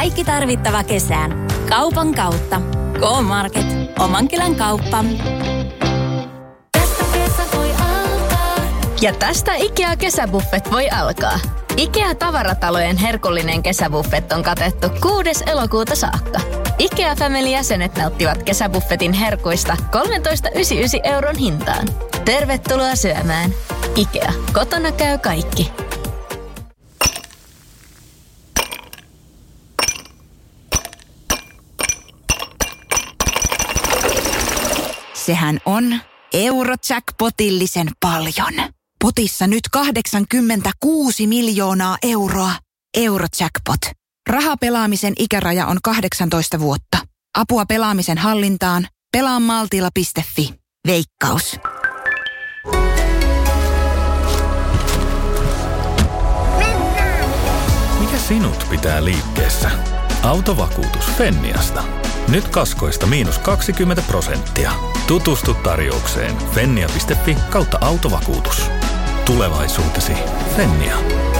Kaikki tarvittava kesään. Kaupan kautta. K-Market. Oman kylän kauppa. Tästä kesä voi alkaa. Ja tästä IKEA-kesäbuffet voi alkaa. IKEA-tavaratalojen herkullinen kesäbuffet on katettu 6. elokuuta saakka. IKEA Family-jäsenet nauttivat kesäbuffetin herkuista 13,99 € hintaan. Tervetuloa syömään. IKEA. Kotona käy kaikki. Sehän on Eurojackpotillisen paljon. Potissa nyt 86 miljoonaa euroa. Eurojackpot. Rahapelaamisen ikäraja on 18 vuotta. Apua pelaamisen hallintaan. Pelaamaltilla.fi. Veikkaus. Mikä sinut pitää liikkeessä? Autovakuutus Fenniasta. Nyt kaskoista -20%. Tutustu tarjoukseen fennia.fi/autovakuutus. Tulevaisuutesi Fennia.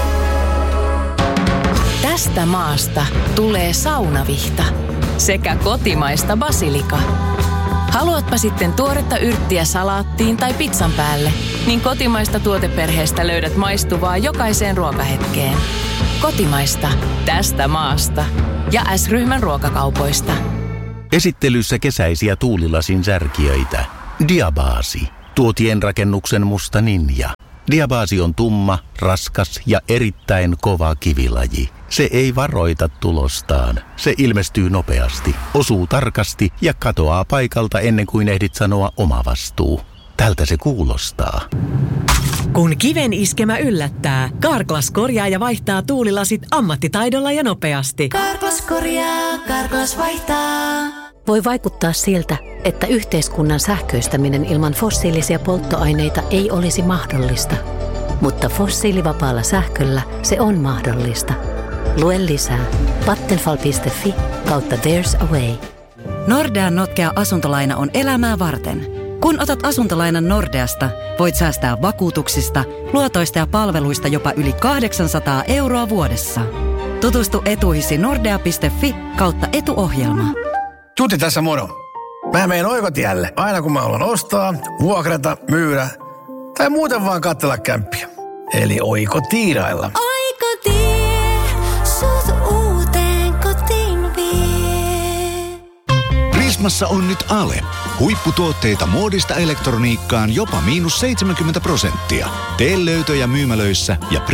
Tästä maasta tulee saunavihta sekä kotimaista basilika. Haluatpa sitten tuoretta yrttiä salaattiin tai pizzan päälle, niin kotimaista tuoteperheestä löydät maistuvaa jokaiseen ruokahetkeen. Kotimaista tästä maasta ja S-ryhmän ruokakaupoista. Esittelyssä kesäisiä tuulilasin särkijöitä. Diabasi. Tuotienrakennuksen musta ninja. Diabasi on tumma, raskas ja erittäin kova kivilaji. Se ei varoita tulostaan. Se ilmestyy nopeasti, osuu tarkasti ja katoaa paikalta ennen kuin ehdit sanoa oma vastuu. Tältä se kuulostaa. Kun kiven iskemä yllättää, Carglass korjaa ja vaihtaa tuulilasit ammattitaidolla ja nopeasti. Carglass korjaa, Carglass vaihtaa. Voi vaikuttaa siltä, että yhteiskunnan sähköistäminen ilman fossiilisia polttoaineita ei olisi mahdollista. Mutta fossiilivapaalla sähköllä se on mahdollista. Lue lisää vattenfall.fi/there's a way. Nordean notkea asuntolaina on elämää varten. Kun otat asuntolainan Nordeasta, voit säästää vakuutuksista, luotoista ja palveluista jopa yli 800 € vuodessa. Tutustu etuihisi nordea.fi/etuohjelma. Tuti tässä moro. Mä menen Oikotielle aina kun mä haluan ostaa, vuokrata, myydä tai muuten vaan katsella kämppiä. Eli Oikotiirailla. Oikotie, sut uuteen kotiin vie. Prismassa on nyt Ale. Huipputuotteita muodista elektroniikkaan jopa -70%. Tee löytöjä myymälöissä ja